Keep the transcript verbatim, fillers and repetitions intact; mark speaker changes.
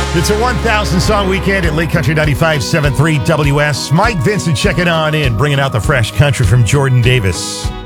Speaker 1: It's a one thousand song weekend at Lake Country ninety-five point seven three W S. Mike Vincent checking on in, bringing out the fresh country from Jordan Davis.